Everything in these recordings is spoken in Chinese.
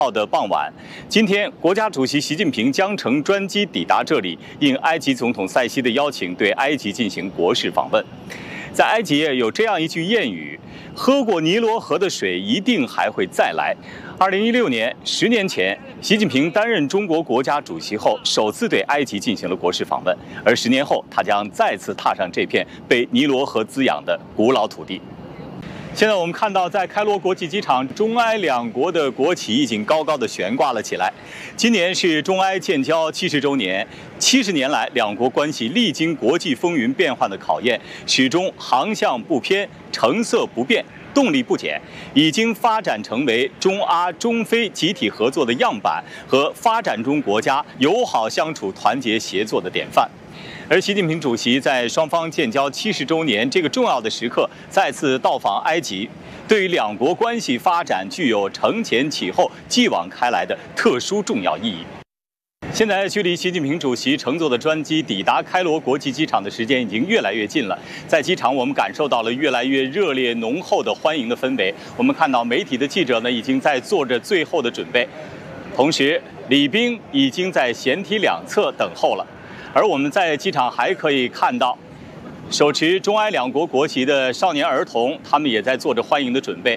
号的傍晚，今天国家主席习近平将乘专机抵达这里，应埃及总统塞西的邀请，对埃及进行国事访问。在埃及有这样一句谚语：“喝过尼罗河的水，一定还会再来。”2016年，10年前，习近平担任中国国家主席后，首次对埃及进行了国事访问，而10年后，他将再次踏上这片被尼罗河滋养的古老土地。现在我们看到，在开罗国际机场，中埃两国的国旗已经高高的悬挂了起来。今年是中埃建交70周年，70年来，两国关系历经国际风云变幻的考验，始终航向不偏，成色不变，动力不减，已经发展成为中阿、中非集体合作的样板和发展中国家友好相处、团结协作的典范。而习近平主席在双方建交70周年这个重要的时刻再次到访埃及，对于两国关系发展具有承前启后、继往开来的特殊重要意义。现在距离习近平主席乘坐的专机抵达开罗国际机场的时间已经越来越近了。在机场，我们感受到了越来越热烈浓厚的欢迎的氛围。我们看到媒体的记者呢，已经在做着最后的准备，同时礼宾已经在舷梯两侧等候了。而我们在机场还可以看到，手持中埃两国国旗的少年儿童，他们也在做着欢迎的准备。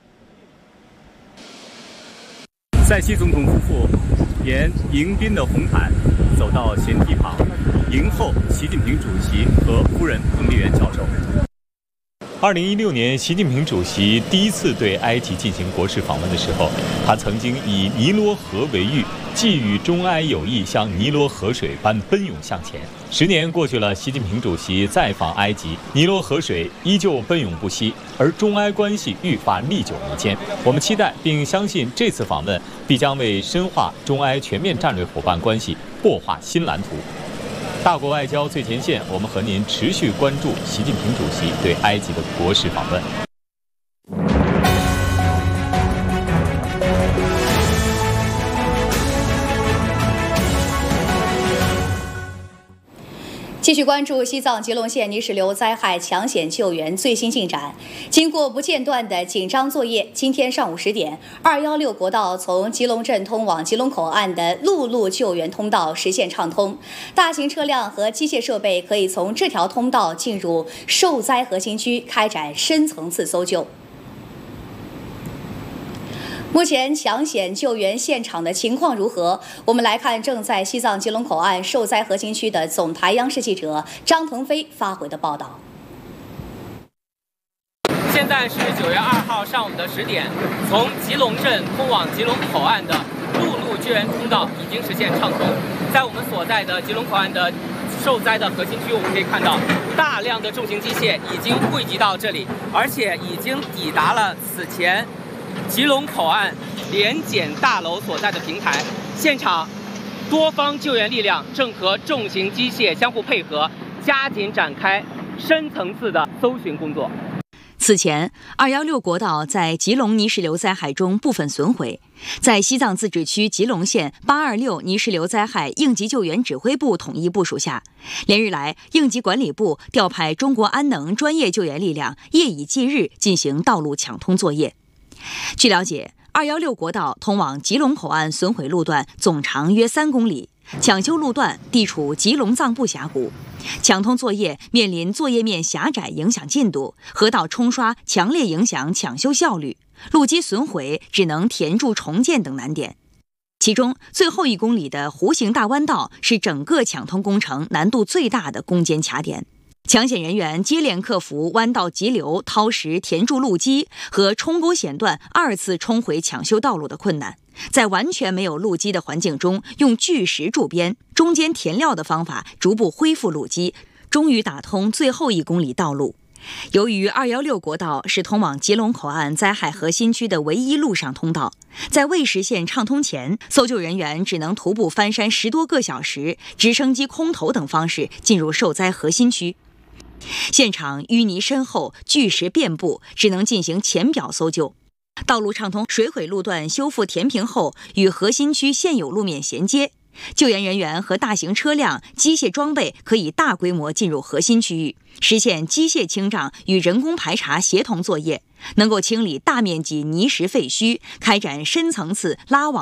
塞西总统夫妇沿迎宾的红毯走到舷梯旁，迎候习近平主席和夫人彭丽媛教授。2016年，习近平主席第一次对埃及进行国事访问的时候，他曾经以尼罗河为喻，寄予中埃友谊像尼罗河水般奔涌向前。10年过去了，习近平主席再访埃及，尼罗河水依旧奔涌不息，而中埃关系愈发历久弥坚。我们期待并相信，这次访问必将为深化中埃全面战略伙伴关系擘画新蓝图。大国外交最前线，我们和您持续关注习近平主席对埃及的国事访问。 继续关注西藏吉隆县泥石流灾害抢险救援最新进展。经过不间断的紧张作业，今天上午10点，216国道从吉隆镇通往吉隆口岸的陆路救援通道实现畅通，大型车辆和机械设备可以从这条通道进入受灾核心区，开展深层次搜救。目前抢险救援现场的情况如何？我们来看正在西藏吉隆口岸受灾核心区的总台央视记者张腾飞发回的报道。 现在是9月2号上午的10点，从吉隆镇通往吉隆口岸的陆路救援通道已经实现畅通。在我们所在的吉隆口岸的受灾的核心区，我们可以看到大量的重型机械已经汇集到这里，而且已经抵达了此前吉隆口岸联检大楼所在的平台，现场多方救援力量正和重型机械相互配合，加紧展开深层次的搜寻工作。 此前，216国道在吉隆泥石流灾害中部分损毁，在西藏自治区吉隆县826泥石流灾害应急救援指挥部统一部署下，连日来，应急管理部调派中国安能专业救援力量，夜以继日进行道路抢通作业。据了解，216国道通往吉隆口岸损毁路段总长约3公里，抢修路段地处吉隆藏布峡谷，抢通作业面临作业面狭窄影响进度，河道冲刷强烈影响抢修效率，路基损毁只能填筑重建等难点。其中最后1公里的弧形大弯道是整个抢通工程难度最大的攻坚卡点。抢险人员接连克服弯道急流、掏石填筑路基和冲沟险段2次冲回抢修道路的困难，在完全没有路基的环境中，用巨石筑边、中间填料的方法逐步恢复路基，终于打通最后1公里道路。由于216国道是通往吉隆口岸灾害核心区的唯一陆上通道，在未实现畅通前，搜救人员只能徒步翻山10多个小时，直升机空投等方式进入受灾核心区。现场淤泥深厚，巨石遍布，只能进行浅表搜救。道路畅通，水毁路段修复填平后，与核心区现有路面衔接。救援人员和大型车辆、机械装备可以大规模进入核心区域，实现机械清障与人工排查协同作业，能够清理大面积泥石废墟，开展深层次拉网